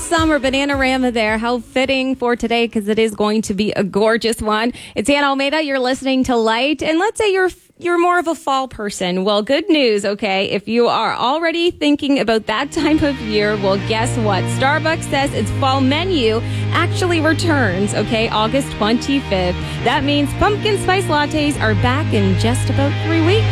summer Bananarama there. How fitting for today, because it is going to be a gorgeous one. It's Anna Almeida. You're listening to Light. And let's say you're more of a fall person. Well, good news, okay? If you are already thinking about that time of year, well, guess what? Starbucks says its fall menu actually returns, okay, August 25th. That means pumpkin spice lattes are back in just about 3 weeks.